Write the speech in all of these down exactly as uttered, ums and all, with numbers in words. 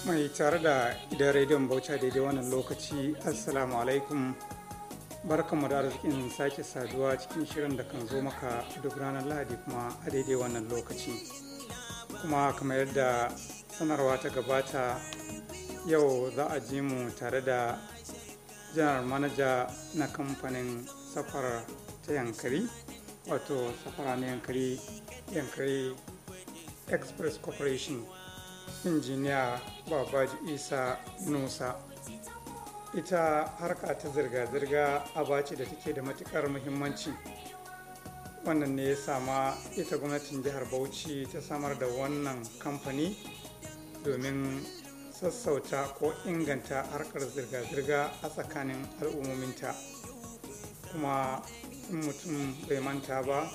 Mai tare da gidan rediyon Bauchi daidai wannan lokaci, Assalamu alaikum. Barkanmu da arzikin sake saduwa cikin shirin da kan zo maka duk ranar Lahadi kuma a daidai wannan lokaci. Kuma kamar yadda sanarwa ta gabata, yau za a ji mu tare da janar manaja na kamfanin safara ta Yankari, wato safara na Yankari, Yankari Express Corporation, injiniya Babaji Isa Nusa. Ita harka ta zirga-zirga aba ce da take da matukar muhimmanci. Wannan ne ya sama ita gwamnatin jihar Bauchi ta samar da wannan kamfani domin sassauta ko inganta harkar zirga-zirga a tsakanin al'ummominta. Kuma in mutum bai manta ba,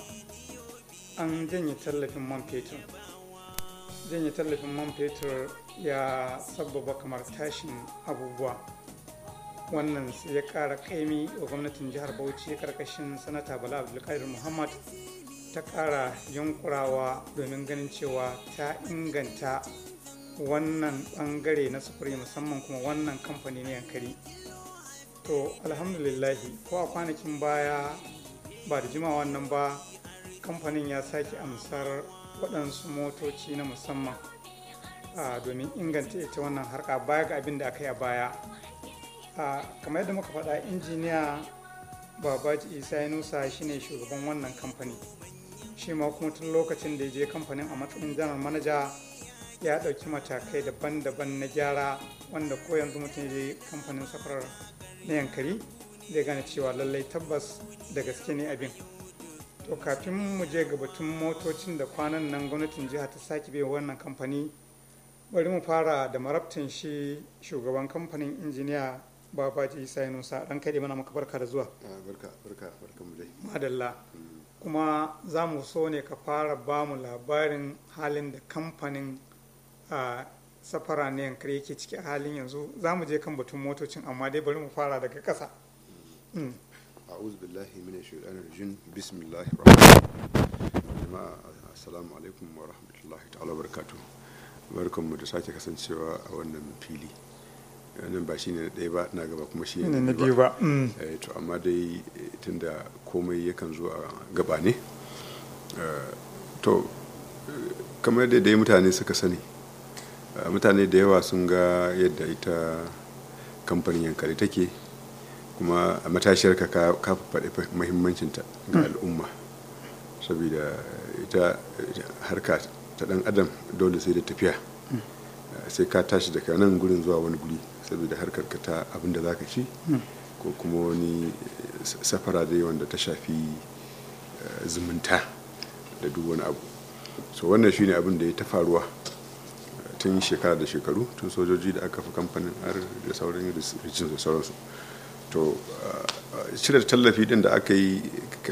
an janye tallafin man fetur. Janye tallafin man fetur ya sabbaba kamar tashin abubuwa. Wannan sai ya ƙara kaimi wa gwamnatin jihar Bauchi karkashin sanata Bala Abdulkadir Muhammad ta ƙara yunkurawa domin ganin cewa ta inganta wannan ɓangare na sufuri, musamman kuma wannan kamfani na Yankari. To alhamdulillahi, ko a kwanakin baya ba da jimawa wannan ba, kamfanin ya sake amsar waɗansu motoci na musamman domin inganta ita wannan harka baya ga abin da aka yi a baya. Kamar yadda muka faɗa, injiniya Babaji Isa Nusa shine shugaban wannan kamfani. Shi ma kuma tun lokacin da ya je kamfanin a matsayin janar manaja ya ɗauki matakai daban-daban na gyara, wanda ko yanzu mutum ya je kamfanin safarar na Yankari zai gane cewa lallai tabbas da gaske ne abin. To kafin mu je ga batun motocin da kwanan nan gwamnatin jiha ta sake bai wannan kamfani, bari mu fara da marabtan shi shugaban kamfanin injiniya Babaji Isa Nusa. Dan kai mana maka barka da zuwa. Barka barka barka mu dai. Madalla. Kuma za mu so ne ka fara ba mu labarin halin da kamfanin safara na Yankari yake ciki a halin yanzu. Za mu je kan batun motocin, amma dai bari mu fara daga ƙasa. أعوذ بالله من الشيطان الرجيم بسم الله الرحمن الرحيم جماعة السلام عليكم ورحمة الله تعالى وبركاته. barkan mu da sake kasancewa a wannan fili. Nan ba shine ɗaya ba, na gaba kuma shi ne na biyu ba. To amma dai tunda komai yakan zo a gaba ne, to kamar da dai mutane suka sani, mutane da yawa sun ga yadda ita kamfanin Yankari take, kuma a matashiyar ka ka faɗi muhimmancinta ga al'umma, saboda ita harka ta ɗan adam dole sai da tafiya, sai ka tashi daga nan gurin zuwa wani guri, saboda harkar ka ta abin da za ka ci ko kuma wani safara dai wanda ta shafi zumunta da duk wani abu. So wannan shine abin da ya ta faruwa tun shekara da shekaru, tun sojoji da aka fi kamfanin har da sauran ricin da sauransu. To cire tallafi din da aka yi,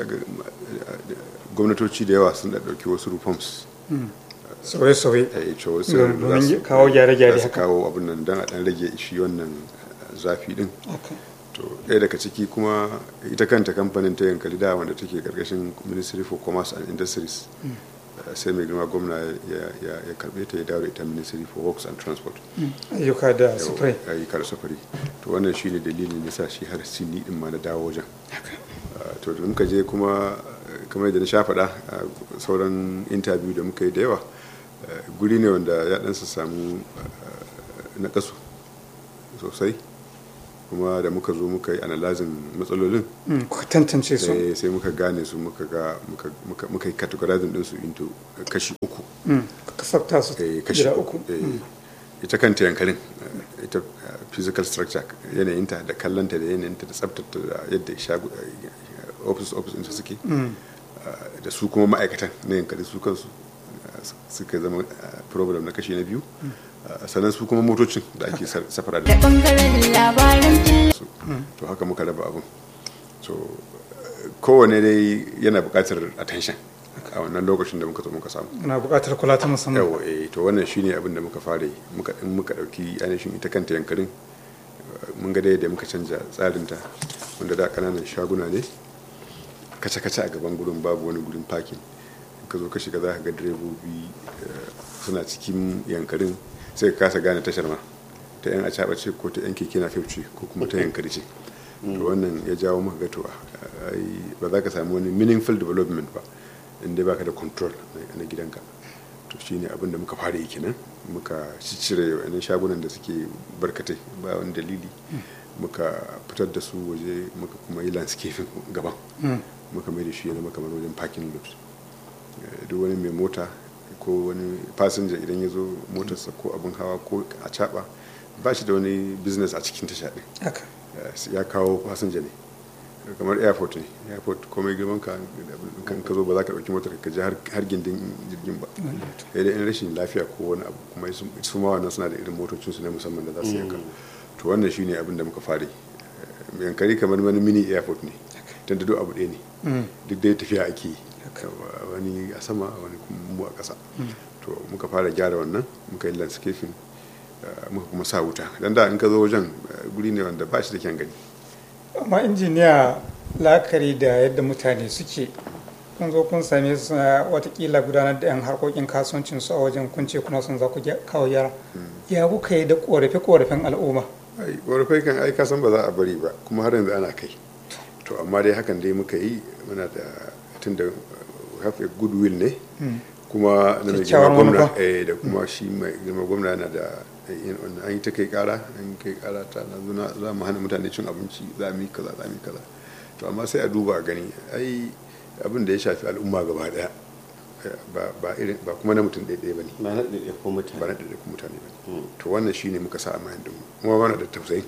gwamnatoci da yawa sun ɗauki wasu reforms, sauye-sauye domin kawo gyare-gyare haka, kawo abin nan don a ɗan rage shi wannan zafi din. To ɗaya daga ciki kuma ita kanta kamfanin ta Yankari da, wanda take karkashin Ministry for Commerce and Industries, sai mai girma gwamna ya karbe ta ya dawo ita Ministry for Works and Transport, ayyuka da sufuri. ayyuka da sufuri. To wannan shine dalilin da sa shi har sini din ma na dawo wajen. To da muka je kuma, kamar da na sha faɗa a sauran interview da muka yi da yawa, guri ne wanda ya ɗansa samu na kasu sosai, kuma da muka zo muka yi analyzing matsalolin, ku tantance su, sai muka gane su, muka ga muka yi categorizing din su into kashi uku, kasafta su gida uku. Ita kanta Yankarin, ita physical structure, yanayinta da kallanta da yanayinta da tsabtata da yadda shago office office ɗinta suke, da su kuma ma'aikatan na Yankari su kansu suka zama problem na kashi na biyu. Sannan su kuma motocin da ake safara da su, to haka muka raba abin. So kowane dai yana buƙatar attention a wannan lokacin da muka zo muka samu, ana buƙatar kula ta musamman. Yawa, eh to wannan shine abin da muka fara yi. Muka in muka dauki ainihin ita kanta Yankarin, mun ga da muka canja tsarinta, wanda da kananan shaguna ne kace-kace a gaban gurin, babu wani gurin parking. Ka zo ka shiga za ka ga direbobi suna cikin Yankarin sai ka kasa gane tashar ma ta yan acaba ce ko ta yan keke na ce ko kuma ta yan karce. To wannan ya jawo maka gatowa ba za ka samu wani meaningful development ba inda baka da control na gidanka. To shine abin da muka fara yi kenan, muka cire wani shagunan da suke barkatai ba wani dalili, muka fitar da su waje, muka kuma yi landscaping gaban, muka mai da shi yana kamar wajen parking lot. Duk wani mai mota ko wani passenger idan ya zo motarsa ko abin hawa ko a caba ba shi da wani business a cikin tasha ɗin, ya kawo passenger ne, kamar airport ne. Airport komai girman ka kan ka zo ba za ka ɗauki motar ka je har gindin jirgin ba, sai dai in rashin lafiya ko wani abu, kuma su ma wannan suna da irin motocinsu na musamman da za su yanka. To wannan shine abin da muka fara. Yankari kamar wani mini airport ne, tunda duk abu ɗaya ne, duk dai tafiya ake yi, wani a sama wani mu a ƙasa. To muka fara gyara wannan, muka yi landscaping, muka kuma sa wuta, dan da in ka zo wajen guri ne wanda ba shi da kyan gani. Amma injiniya, la'akari da yadda mutane suke, kun zo kun same su watakila gudanar da 'yan harkokin kasuwancin su a wajen, kun ce kuna son za ku kawo yara, ya kuka yi da korafe-korafen al'umma? Korafe kan ai kasan ba za a bari ba, kuma har yanzu ana kai. To amma dai hakan dai muka yi, muna da tun da have a goodwill ne, kuma da mai girma gwamna da kuma shi mai girma gwamna yana da an yi ta kai kara, an kai kara ta na za mu hana mutane cin abinci, za mu yi kaza, za mu yi kaza. To amma sai a duba a gani, ai abin da ya shafi al'umma gaba daya, ba irin ba kuma na mutum ɗaya ba ne, ba na ɗaya ko mutane, ba na ɗaya ko mutane ba. To wannan shine muka sa a mayan dinmu, kuma mana da tausayi,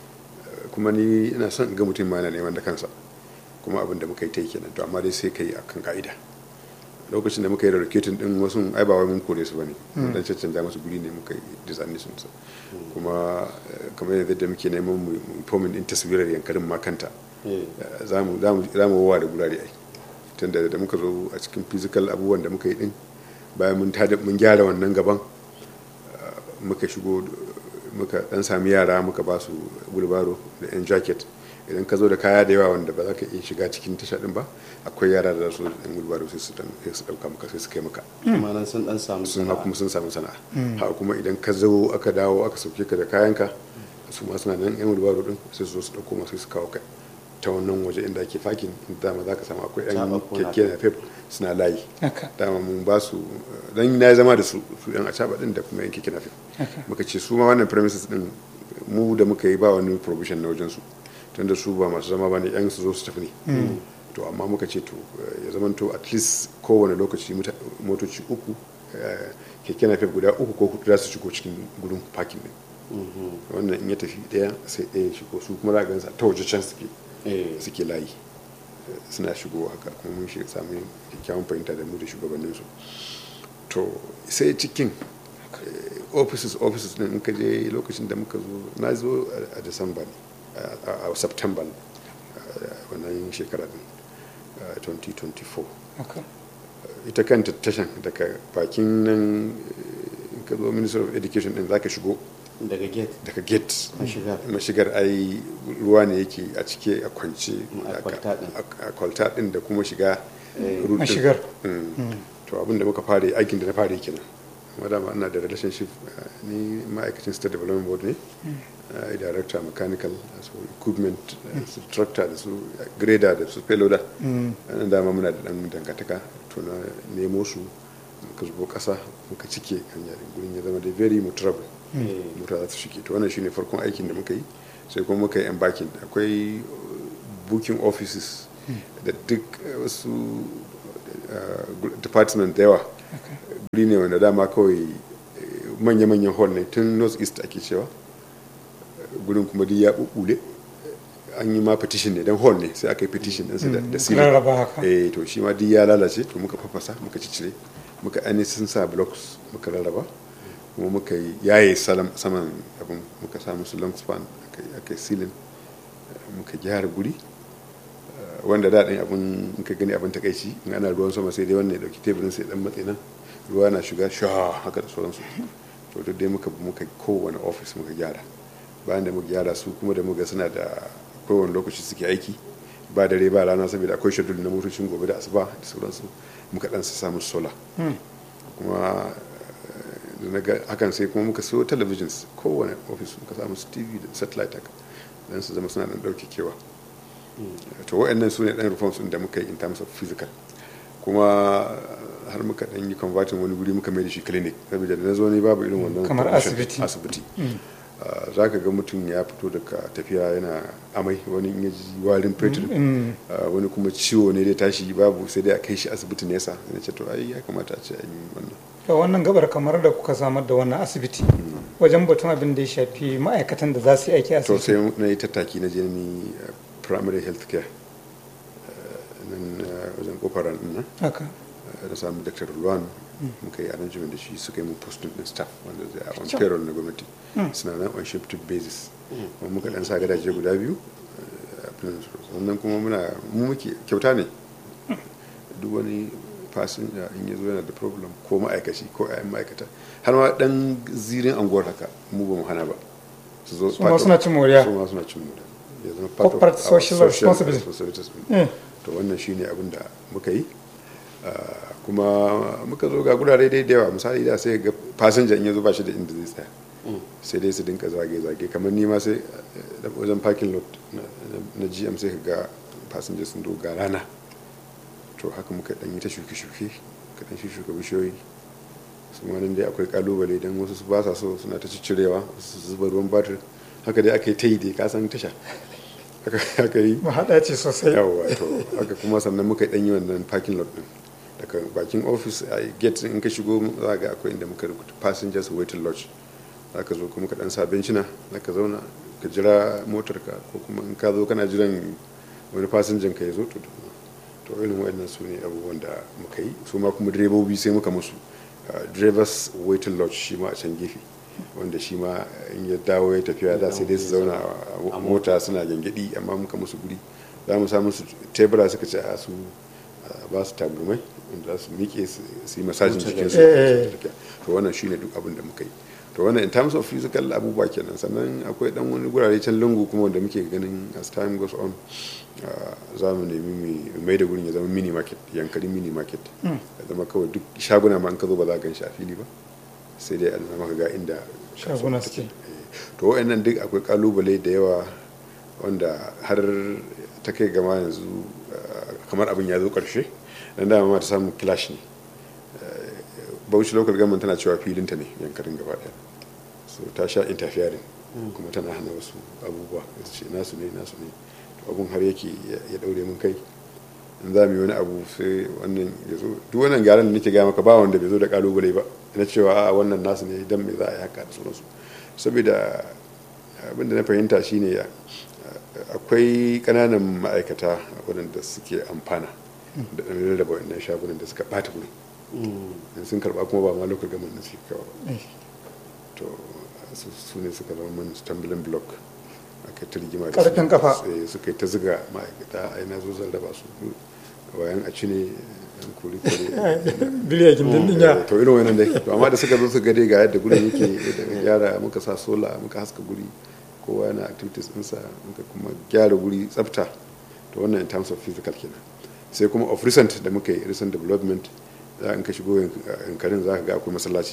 kuma ni ina son ga mutum ma yana neman da kansa, kuma abin da muka yi ta yi kenan. To amma dai sai ka yi akan ka'ida. Lokacin da muka yi relocating din wasu ai ba wai mun kore su bane, dan cancanta musu guri ne, muka yi design sun sa, kuma kamar yadda muke neman mu informing din taswirar yankarin ma kanta, za mu za mu wawa da gurare ai, tunda da muka zo a cikin physical abubuwan da muka yi din, bayan mun tada mun gyara wannan gaban, muka shigo muka dan sami yara, muka ba su wheelbarrow da yan jacket. Idan ka zo da kaya da yawa wanda ba za ka iya shiga cikin tasha din ba, akwai yara da su dan wheelbarrow sai su dan su dauka maka, sai su kai maka, kuma nan sun dan samu sana'a, kuma sun samu sana'a. Haka kuma idan ka zo aka dawo aka sauke ka da kayanka, su ma suna nan yan wheelbarrow din sai su zo su dauko masu, su kawo kai ta wannan waje inda ake fakin, dama za ka samu akwai yan keke na pep suna layi, dama mun ba su, dan na zama da su su yan acaba din da kuma yan keke na pep, muka ce su ma wannan premises din mu da muka yi ba wani provision na wajen su, tunda su ba masu zama ba ne, yan su zo su tafi ne. To amma muka ce to ya zama to at least kowane lokaci motoci uku, keke na pep guda uku ko hudu za su shigo cikin gudun parking din. Wannan in ya tafi daya sai daya shigo, su kuma za gansa ta waje can suke suke layi suna shigo haka, kuma mun shi samu kyakkyawan fahimta da mu da shugabannin su. To sai cikin offices offices din in ka je, lokacin da muka zo, na zo a December ne, a September wannan shekara din twenty twenty-four. Ita kanta tashan daga bakin nan ka zo Ministry of Education din zaka shigo daga gate daga gate mashigar mashigar ai ruwa ne yake a cike a kwance a kwalta din da kuma shiga mashigar. To abin da muka fara aikin da na fara kenan, madama ina da relationship, ni ma'aikacin State Development Board ne, a director mechanical, su equipment, su tractor da su grader da su payloader, nan dama muna da dan dangantaka. To na nemo su, muka zubo kasa, muka cike hanyar gurin ya zama da very motorable, mota za su shige. To wannan shine farkon aikin da muka yi. Sai kuma muka yi embarking, akwai booking offices da duk wasu department da yawa, guri ne wanda dama kawai manya-manyan hall ne, tun north east ake cewa, gurin kuma duk ya bubule, an yi ma petition ne, dan hall ne sai aka yi petition ɗinsa da ceiling, eh to shi ma duk ya lalace. To muka fafasa, muka ciccire, muka ainihin sun sa blocks, muka rarraba, kuma muka yi yaye saman abin, muka sa musu long span, aka yi ceiling, muka gyara guri wanda daɗin abin in ka gani abin takaici, in ana ruwan sama sai dai wannan ya dauki teburin sai dan matse nan, ruwa na shiga sha haka da sauransu. To duk dai muka muka kowane office muka gyara. Bayan da muka gyara su kuma da muka suna da kowane lokaci suke aiki, ba dare ba rana, saboda akwai schedule na motocin gobe da asuba da sauransu, muka dan sa musu solar. Kuma na ga hakan sai kuma muka siyo televisions kowane office muka samu su tv da satellite haka don su zama suna dan ɗauke kewa. To wa'annan su ne ɗan reforms ɗin da muka yi in terms of physical, kuma har muka ɗan yi converting wani guri muka mai da shi clinic, saboda da na zo ne babu irin wannan kamar asibiti asibiti za ka ga mutum ya fito daga tafiya yana amai, wani in ya ji warin fetur, wani kuma ciwo ne dai tashi babu sai dai a kai shi asibiti nesa. na ce to ai ya kamata a ce an yi wannan. ga wannan gabar kamar da kuka samar da wannan asibiti wajen batun abin da ya shafi ma'aikatan da za su yi aiki a to asibiti. sai na yi tattaki na je ni primary health care nan wajen kofar ran nan haka na samu Dr. Luwan muka yi arrangement da shi suka yi mun posting din staff wanda zai a on payroll na gwamnati suna nan on shifted basis, kuma muka dan sa gadaje guda biyu sannan kuma muna mu muke kyauta ne duk wani fasinja in ya zo yana da problem ko ma'aikaci ko ayan ma'aikata har ma dan zirin anguwar haka mu ba mu hana ba su zo su ma suna cin moriya, su ma suna cin moriya ya zama corporate social responsibility. To wannan shine abin da muka yi. Kuma muka zo ga gurare dai da yawa, misali da sai ga fasinja in ya zo ba shi da inda zai tsaya sai dai su dinka zage-zage, kamar ni ma sai wajen parking lot na G M sai ga fasinja sun do ga rana. To haka muka dan yi ta shuke-shuke, ka dan shuka bishiyoyi su ma nan dai akwai kalubale don wasu su ba sa so suna ta ciccirewa, su zuba ruwan batir, haka dai aka yi ta yi dai ka san tasha aka yi mahaɗa ce sosai. yawa to haka kuma sannan muka dan yi wannan parking lot din daga bakin office a gate in ka shigo za ga akwai inda muka rubuta passengers waiting lodge, za ka zo kuma ka dan sa bencina za ka zauna ka jira motar ka, ko kuma in ka zo kana jiran wani fasinjan ka ya zo to to irin waɗannan su ne abubuwan da muka yi. Su ma kuma direbobi sai muka musu drivers waiting lodge shi ma a can gefe, wanda shi ma in ya dawo ya tafiya da sai dai su zauna a mota suna gyangyaɗi, amma muka musu guri za mu samu su tebura suka ce a su ba su taburmai wanda za su miƙe su yi masajin jikinsu. To wannan shine duk abin da muka yi. To wannan in terms of physical abubuwa kenan. Sannan akwai dan wani gurare can lungu kuma wanda muke ganin as time goes on za mu nemi mai da gurin ya zama mini market, yankari mini market, ya zama kawai duk shaguna ma an ka zo ba za a gan shi a fili ba, sai dai an zama ga inda shaguna suke. To wa'annan duk akwai kalubale da yawa wanda har ta kai gama yanzu kamar abin ya zo karshe, dan dama ma ta samu clash ne. Bauchi local government tana cewa filinta ne yankarin gaba daya, so ta sha interfering kuma tana hana wasu abubuwa, ta ce nasu ne nasu ne. To abun har yake ya daure mun kai, in za mu yi wani abu sai wannan ya zo. Duk wannan gyaran da nake gaya maka ba wanda bai zo da kalubale ba na cewa a wannan nasu ne dan me za a yi haka da sauransu, saboda abin da na fahimta shine akwai kananan ma'aikata waɗanda suke amfana da ɗan rarraba wannan shagunan da suka ɓata guri, in sun karɓa kuma ba ma local government na suke kawo. To su ne suka zama man stumbling block, aka ta rigima da ƙarfin kafa suka yi ta ziga ma'aikata a ina zo zan raba su wayan a ci ne yan kuri kuri biliya gindin dinya. To irin wannan dai, to amma da suka zo su gade ga yadda gurin yake da gyara, muka sa sola muka haska guri, kowa yana activities ɗinsa, muka kuma gyara guri tsafta. To wannan in terms of physical kenan. Sai kuma of recent da muka yi recent development, za in ka shigo yankarin za ka ga akwai masallaci.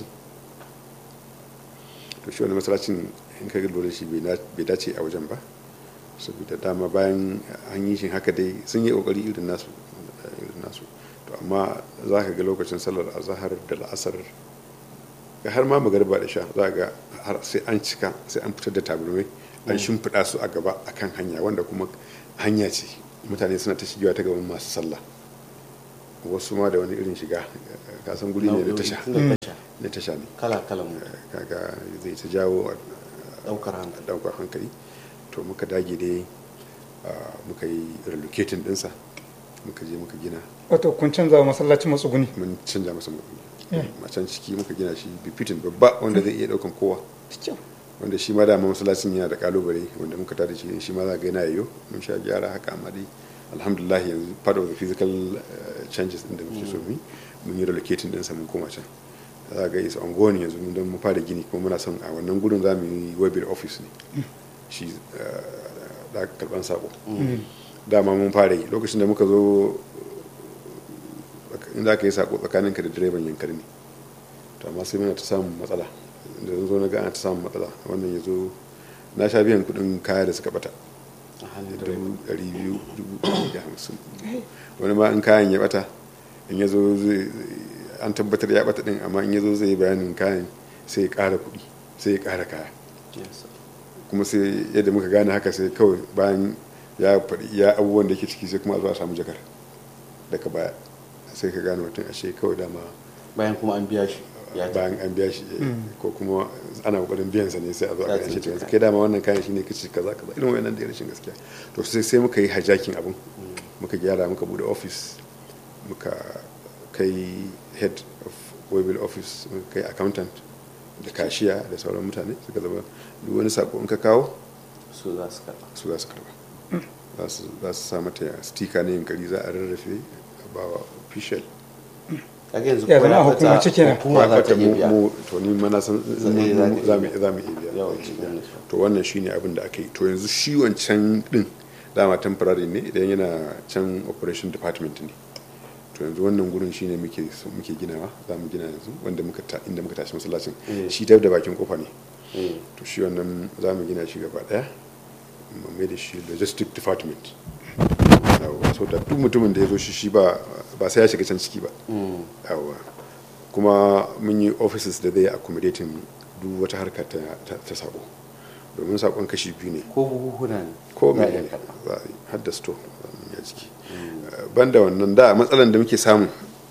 To shi wani masallacin in ka lura shi bai dace a wajen ba, saboda dama bayan an yi shi haka dai sun yi kokari irin nasu irin nasu to amma za ka ga lokacin sallar azhar da la'asar har ma magariba da sha za ga har sai an cika, sai an fitar da tabarmai an shimfiɗa su a gaba akan hanya, wanda kuma hanya ce mutane suna ta shigewa ta gaban masu sallah, wasu ma da wani irin shiga, kasan guri ne na tasha na tasha ne kala-kala kaga zai ta jawo daukar hankali. To muka dage dai muka yi relocating dinsa, muka je muka gina. Wato kun canza masallacin matsuguni? Mun canza masa matsuguni a can ciki, muka gina shi bifitin babba wanda zai iya daukan kowa, wanda shi ma dama masallacin yana da kalubale wanda muka tada shi shi ma za ga yana yayo, mun sha gyara haka, amma dai alhamdulillah yanzu part of the physical changes din da muke so mu mun yi relocating dinsa mun koma can, za ga is ongoing yanzu mun don mu fara gini, kuma muna son a wannan gudun za mu yi webir office ne shi da karban sako. Dama mun fara yi lokacin da muka zo inda aka yi sako tsakaninka da direban yankari ne, to amma sai muna ta samun matsala da zan zo na ga ana ta samun matsala wannan ya zo na sha biyan kuɗin kaya da suka bata dubu ɗari biyu dubu ɗari da hamsin wani ma in kayan ya bata in ya zo zai an tabbatar ya bata din amma in ya zo zai yi bayanin kayan sai ya ƙara kuɗi sai ya ƙara kaya kuma sai yadda muka gane haka sai kawai bayan ya faɗi ya abubuwan da ke ciki sai kuma a zo a samu jakar daga baya sai ka gane mutum ashe kawai dama bayan kuma an biya shi bayan an biya shi ko kuma ana kokarin biyan sa ne sai a zo a ga shi to kai dama wannan kayan shine kace kaza kaza irin wayannan da rashin gaskiya to sai sai muka yi hijacking abun muka gyara muka bude office muka kai head of waybill office muka kai accountant da kashiya da sauran mutane suka zama duk wani sako in ka kawo su za su karba su za su karba za su sa mata sticker ne yankari za a rarrafe a bawa official kaga yanzu ya zama hukumance kenan hukuma za ta iya biya mu to ni mana san za mu za mu za mu iya biya to wannan shine abin da aka yi to yanzu shi wancan din dama temporary ne idan yana can operation department ne to yanzu wannan gurin shine muke muke ginawa za mu gina yanzu wanda muka inda muka tashi masallacin shi dab da bakin kofa ne to shi wannan za mu gina shi gaba daya mu mai da shi logistic department so da duk mutumin da ya zo shi shi ba ba sai ya shiga can ciki ba yawa kuma mun yi offices da zai accommodating duk wata harka ta ta sako domin sakon kashi biyu ne ko buhuhuna ne ko mai ne har da store ya ciki banda wannan da matsalan da muke samu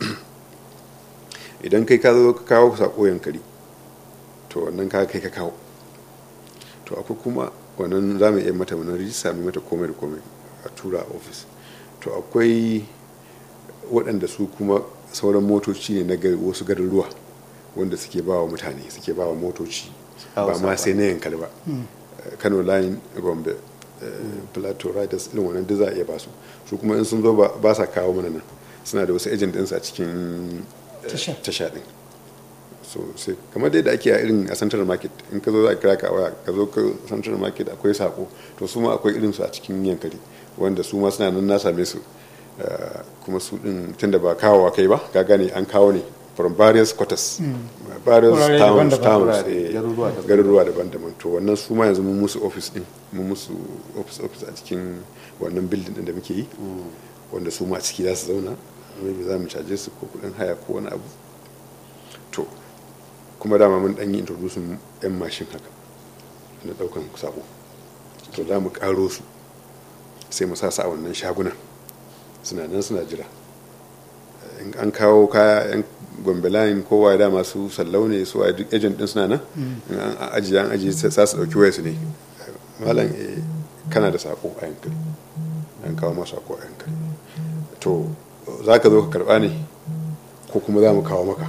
idan kai ka zo ka kawo sako yankari to wannan ka kai ka kawo to akwai kuma wannan za mu iya mata wannan rijista mu mata komai da komai a tura a office to akwai waɗanda su kuma sauran motoci ne na wasu garuruwa wanda suke ba wa mutane suke ba wa motoci ba ma sai na yankari ba kano line gombe plateau riders irin wannan duk za a iya ba su su kuma in sun zo ba sa kawo mana nan suna da wasu agent ɗinsu a cikin tasha ɗin so sai kamar dai da ake a irin a central market in ka zo za a kira ka waya ka zo ka central market akwai sako to su ma akwai irin su a cikin yankari wanda su ma suna nan na same su kuma su din tunda ba kawowa kai ba ka gane an kawo ne from various quarters various towns towns garuruwa daban-daban to wannan su ma yanzu mun musu office din mun musu office office a cikin wannan building din da muke yi wanda su ma a ciki za su zauna maybe za mu caje su ko kudin haya ko wani abu to kuma dama mun dan yi introducing yan mashin haka na daukan sako to za mu karo su sai mu sa su a wannan shagunan suna nan suna jira in an kawo kaya yan gombe line kowa da masu sallau ne su a duk agent din suna nan in an ajiye an ajiye sa su dauki wayarsu ne malam kana da sako a yankari an kawo masu sako a yankari to za ka zo ka karba ne ko kuma za mu kawo maka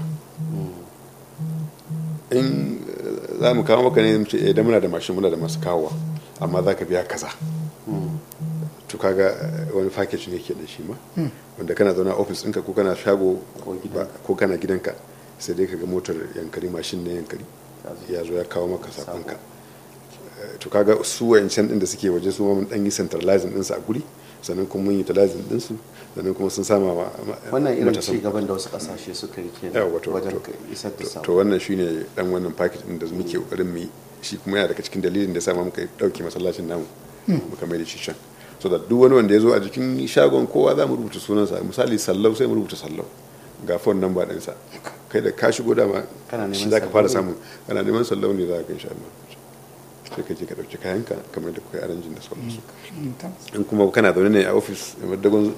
in za mu kawo maka ne mu ce idan muna da mashin muna da masu kawowa amma za ka biya kaza to kaga wani package ne ke da shi ma wanda kana zauna office ɗinka ko kana shago ko kana gidanka sai dai kaga motar yankari mashin ne yankari ya zo ya kawo maka sakonka to kaga su wayancan din da suke waje su ma mun dan yi centralizing din su a guri sannan kuma mun yi utilizing din su sannan kuma sun sama ma wannan irin ci gaban da wasu kasashe suka yi kenan wajen isar da sako to wannan shine dan wannan package din da muke kokarin mu shi kuma yana daga cikin dalilin da sama muka dauke masallacin namu muka mai da shi can so da duk wani wanda ya zo a jikin shagon kowa za mu rubuta sunansa misali sallau sai mu rubuta sallau ga phone number ɗinsa kai da ka shigo dama shi za ka fara samu kana neman sallau ne za ka insha Allah sai ka je ka ɗauki kayanka kamar da kuka yi aranjin da sauransu in kuma kana zaune ne a ofis dagon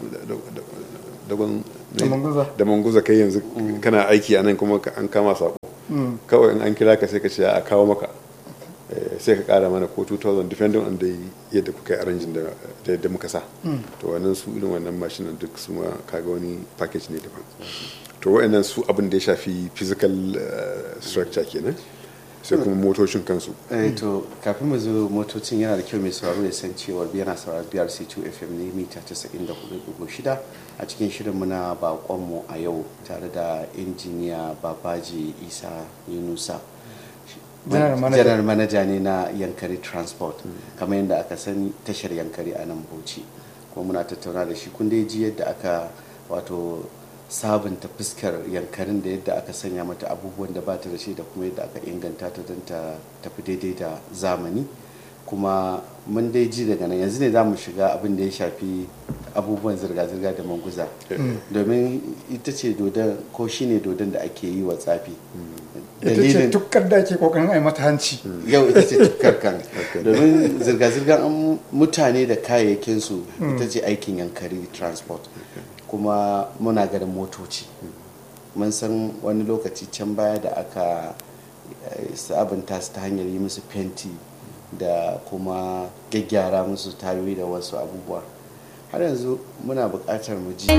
da manguza kai yanzu kana aiki a nan kuma an kama sako kawai in an kira ka sai ka ce a kawo maka sai ka kara mana ko two thousand depending on the yadda kuka yi arrangin da yadda muka sa to wannan su irin wannan mashinan duk su ma kaga wani package ne daban to wa'annan su abin da ya shafi physical structure kenan sai kuma motocin kansu eh to kafin mu zo motocin yana da kyau mai sauraro ya san cewa yana sauraron B R C two F M ne mita casa'in da hudu digo shida a cikin shirin muna bakon mu a yau tare da injiniya Babaji Isa Yunusa general manager ne na Yankari Transport kamar yadda aka sani tashar Yankari a nan Bauchi kuma muna tattauna da shi kun dai ji yadda aka wato sabunta fuskar yankarin da yadda aka sanya mata abubuwan da ba ta da shi da kuma yadda aka inganta ta don ta tafi daidai da zamani. Kuma mun dai ji daga nan yanzu ne za mu shiga abin da ya shafi abubuwan zirga-zirga da manguza domin ita ce dodon ko shi ne dodon da ake yi wa tsafi. ita ce tukkar da ake kokarin ai mata hanci yau ita ce tukkar kan domin zirga-zirgar mutane da kayayyakinsu ita ce aikin yankari transport. Kuma muna ganin motoci mun san wani lokaci can baya da aka sabunta su ta hanyar yi musu fenti da kuma gyaggyara musu tayoyi da wasu abubuwa. Har yanzu muna buƙatar mu ji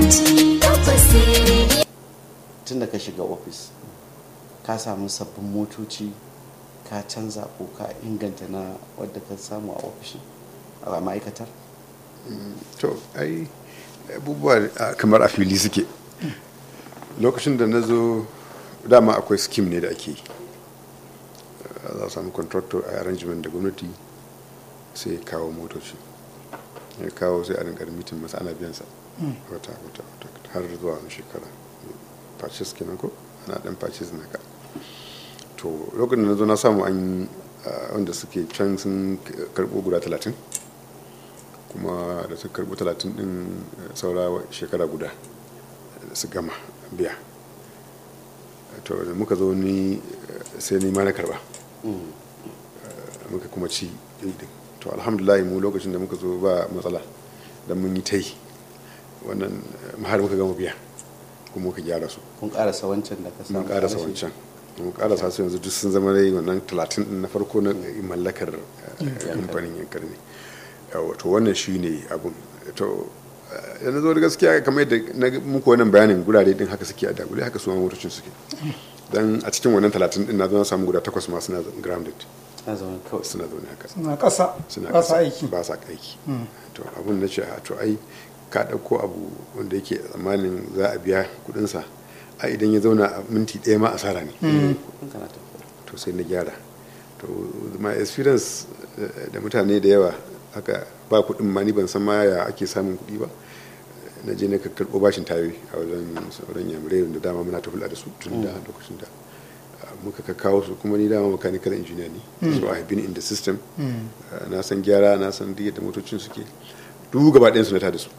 tun da ka shiga ofis ka samu sabbin motoci ka canza ko ka inganta na wadda ka samu a ofishin a ma'aikatar. to ai abubuwa kamar a fili suke. Lokacin da na zo dama akwai skim ne da ake yi, za a samu contractor a arrangement da gwamnati sai kawo motoci ya kawo sai a rinka mitin masa ana biyan sa wata wata wata har zuwa wani shekara purchase kenan ko ana dan purchase naka. To lokacin da na zo na samu an wanda suke can sun karbo guda talatin kuma da suka karbo talatin din saura shekara guda da su gama biya. To da muka zo ni sai ni ma na karba muka kuma ci din. To alhamdulillah mu lokacin da muka zo ba matsala dan mun yi tai wannan har muka gama biya kuma muka gyara su. Kun karasa wancan da ka samu? Mun karasa wancan mun karasa su yanzu duk sun zama dai wannan talatin din na farko na mallakar kamfanin yankari ne. Yawa to wannan shine abun. To yana zo da gaskiya kamar yadda na muku wannan bayanin gurare din haka suke a dagule haka su ma motocin suke. Dan a cikin wannan talatin din na zo na samu guda takwas ma suna grounded. Suna zaune kawai. Suna zaune haka. suna ƙasa ba sa aiki. Ba sa aiki. To abun na ce to ai ka ɗauko abu wanda yake tsammanin za a biya kuɗinsa a idan ya zauna a minti ɗaya ma asara ne. To sai na gyara. To my experience da mutane da yawa haka ba kuɗin ma ni ban san ma ya ake samun kuɗi ba. Na je na karɓo bashin tayoyi a wajen sauran yamurai da dama muna ta hulɗa da su tun da lokacin da muka ka kawo su kuma ni dama mechanical engineer ne. So I have been in the system. Na san gyara na san duk yadda motocin suke duk gaba ɗayan su na tada su.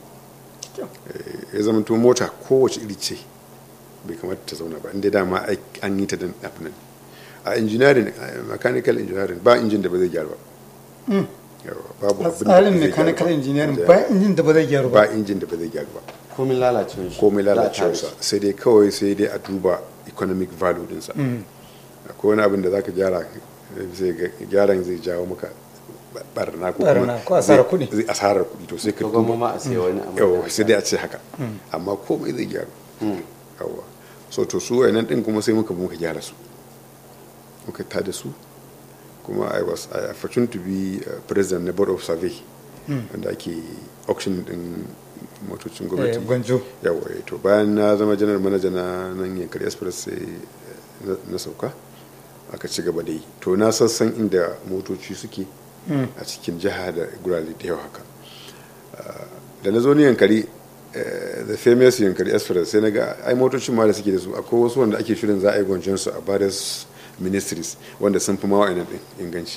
Ya zama to mota kowace iri ce bai kamata ta zauna ba inda dama an yi ta dan abin a engineering mechanical engineering ba injin da ba zai gyara ba. Babu abin da tsarin mechanical engineering ba injin da ba zai gyaru ba. Ba injin da ba zai gyaru ba. Komai lalacewa shi. Komai lalacewa sa sai dai kawai sai dai a duba economic value dinsa. Akwai wani abin da zaka gyara sai gyaran zai jawo maka barna ko kuma asarar kuɗi. Zai asarar kuɗi to sai ka duba ma a sai wani amma. Yawa sai dai a ce haka. Amma komai zai gyaru. Yawa so to su wayannan din kuma sai muka muka gyara su. Muka tada su kuma I was I fortunate to be uh, president na board of survey wanda ake auction din motocin gwamnati. Gwanjo. Yawa to bayan na zama general manager na nan Yankari Express sai na sauka aka ci gaba da yi. To na sassan inda motoci suke a cikin jiha da gurare da yawa haka. Da na zo ni Yankari the famous Yankari Express sai na ga ai motocin ma da suke da su akwai wasu wanda ake shirin za a yi gwanjon su a various ministries wanda sun fi mawa ina inganci.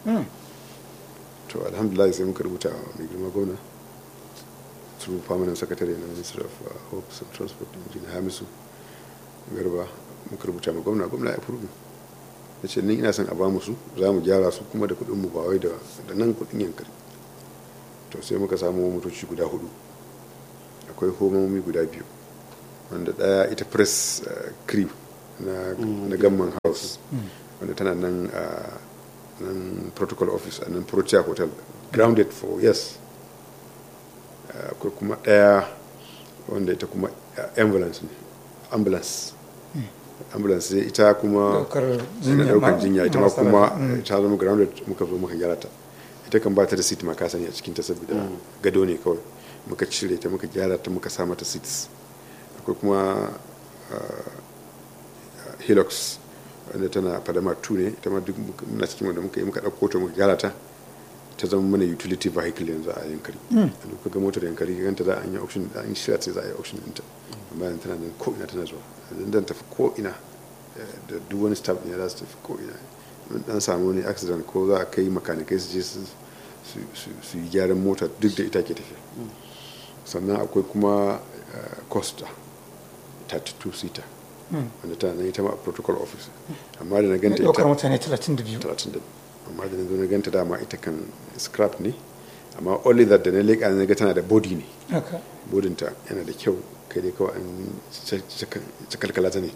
To alhamdulillah sai muka rubuta mai girma gwamna through permanent secretary na Ministry of uh, Hopes and Transport Engineer Hamisu Garba muka rubuta ma gwamna gwamna ya approve. Ya ce ni ina son a ba mu su za mu gyara su kuma da kuɗin mu ba wai da nan kuɗin Yankari. To sai muka samu motoci guda hudu akwai homomi guda biyu wanda daya ita press uh, crew na, mm. na gamman house mm. wanda tana nan uh, nan protocol office a nan Protea Hotel grounded for yes akwai uh, kuma daya wanda ita kuma uh, ambulance ne ambulance mm. ambulance ita kuma daukar jinya ita ma kuma mm. ta zama grounded muka zo muka gyara ta ita kan ba ta da seat ma ka sani a cikin ta saboda mm. gado ne kawai muka cire ta muka gyara ta muka sa mata seats akwai kuma uh, Hilux wanda tana fadama two ne ita ma duk muna cikin wanda muka yi muka ɗauko ta muka gyara ta ta zama mana utility vehicle yanzu a Yankari. A duka ga motar Yankari ganta za a yi auction an shirya sai za a yi auction ɗinta amma yanzu tana nan ko ina tana zuwa yanzu dan tafi ko ina da duk wani staff ne za su tafi ko ina mun dan samu wani accident ko za a kai makanikai su je su yi gyaran mota duk da ita ke tafiya. Sannan akwai kuma costa thirty-two seater wanda tana nan ita ma a protocol office amma da na ganta ita mutane talatin da biyu amma da na zo na ganta dama ita kan scrap ne amma only that da na leƙa na ga tana da body ne bodinta yana da kyau kai dai kawai an cakalkala ta ne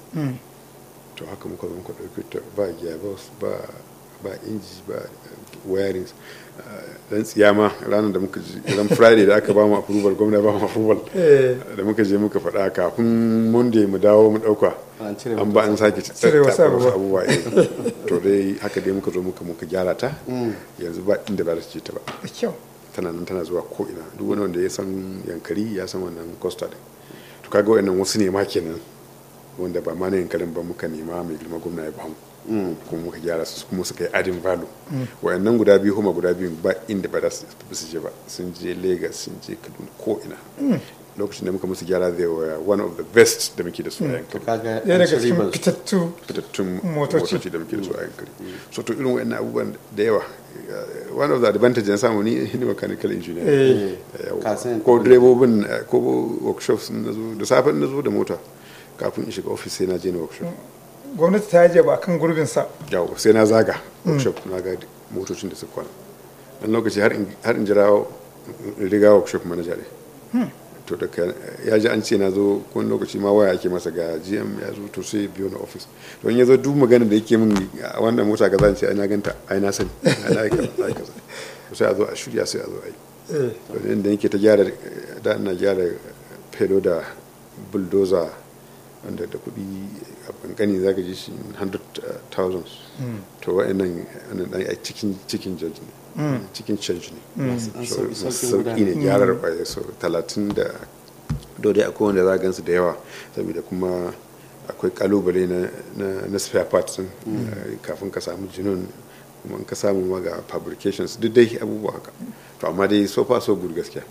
to haka muka zo muka ɗauki ta ba gearbox ba ba inji ba wiring dan tsiyama ranar da muka je ran friday da aka ba mu approval gwamna ba mu approval da muka je muka faɗa kafin monday mu dawo mu ɗauka an ba an sake cire wasu abubuwa to dai haka dai muka zo muka muka gyara ta yanzu ba inda ba ta ce ta ba tana nan tana zuwa ko ina duk wani wanda ya san yankari ya san wannan costa din to kaga wayannan wasu ne ma kenan wanda ba ma na yankarin ba muka nema mai girma gwamna ya ba mu kuma muka gyara su kuma suka yi adin value wayannan guda biyu kuma guda biyu ba inda ba za su je ba sun je Lagos sun je Kaduna ko ina lokacin da muka musu gyara they were one of the best da muke da su a yankari kaga ɗaya daga cikin fitattu fitattun motoci motoci da muke da su a yankari so to irin wayannan abubuwan da yawa one of the advantages na samu ni ne mechanical engineer ko direbobin ko workshops na zo da safen na zo da mota kafin in shiga office sai na je na workshop gwamnati ta yaje ba kan gurbin sa yawo sai na zaga workshop na ga motocin da suka kwana dan lokaci har in jira riga workshop manager ne to da ya ji an ce na zo wani lokaci ma waya ake masa ga G M ya zo to sai biyo na office to in ya zo duk magana da yake min a wannan mota ga zan ce ai na ganta ai na sani ai na kaza ai kaza to sai a zo a shirya sai a zo ai to inda yake ta gyara da ina gyara pedo da bulldozer wanda da kuɗi a kankani zaka ji shi hundred thousands to wa'annan dan a cikin cikin judge ne cikin change ne sauki ne gyarar kwaye so talatin da dole akwai wanda za gansu da yawa saboda kuma akwai kalubale na na spare parts kafin ka samu jinun kuma in ka samu ma ga fabrications duk dai abubuwa haka to amma dai so far so good gaskiya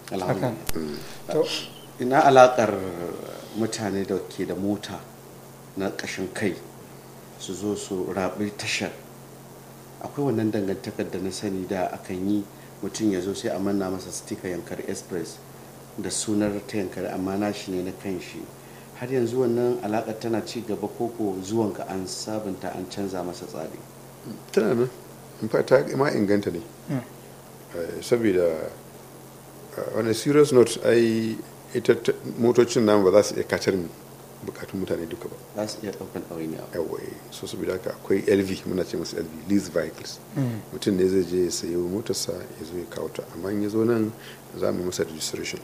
ina alakar mutane da ke da mota na ƙashin kai su zo su raɓi tashar akwai wannan dangantakar da na sani da akan yi mutum ya zo sai a manna masa stika yankar express da sunar ta yankar amma nashi ne na kan shi har yanzu wannan alakar tana ci gaba koko zuwanka an sabunta an canza masa tsari tana nan in ta ma inganta ne saboda wani serious note ai ita motocin namu ba za su iya kacar bukatun mutane duka ba za su iya daukan ɗawainiya yawa so saboda haka akwai L V muna ce masu L V lease vehicles mutum ne zai je ya sayi motarsa ya zo ya kawo ta amma in ya zo nan za mu masa registration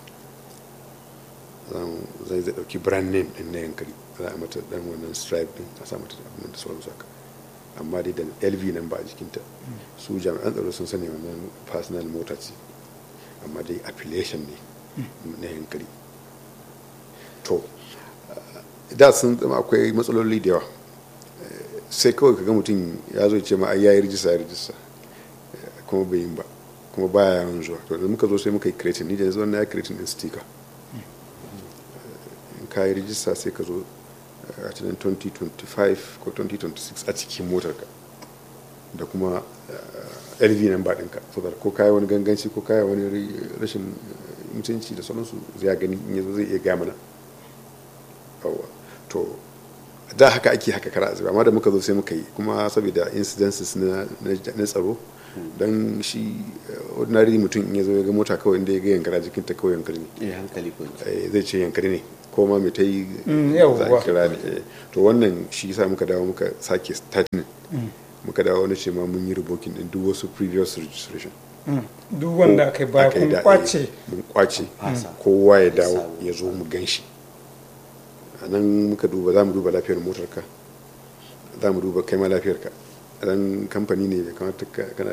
zai zai dauki brand name din na yankari za a mata dan wannan stripe din a sa mata abin da sauran saka amma dai da L V nan ba a jikinta su jami'an tsaro sun sani wannan personal mota ce amma dai affiliation ne na yankari to da sun zama akwai matsaloli da yawa sai kawai kaga mutum ya zo ce ma ai yayi rijista ya rijista kuma bai yin ba kuma baya yawan zuwa to da muka zo sai muka yi creating ni da yanzu wannan ya creating din sticker in ka yi rijista sai ka zo a cikin twenty twenty-five ko twenty twenty-six a cikin motarka da kuma L V number ɗinka so da ko kayi wani ganganci ko kayi wani rashin mutunci da sauransu zai gani in yazo zai iya gaya mana to da haka ake haka kara azaba amma da muka zo sai muka yi kuma saboda incidences na na tsaro dan shi ordinary mutum in yazo ya ga mota kawai inda ya ga yankara jikin ta kawai yankari ne eh hankali ko eh zai ce yankari ne ko ma mai ta yi za kira ne to wannan shi yasa muka dawo muka sake starting muka dawo wani ce ma mun yi revoking din duk wasu previous registration duk wanda aka yi baya kun kwace mun kwace kowa ya dawo ya zo mu ganshi a nan muka duba za mu duba lafiyar motarka za mu duba kai ma lafiyarka dan kamfani ne da kamata kana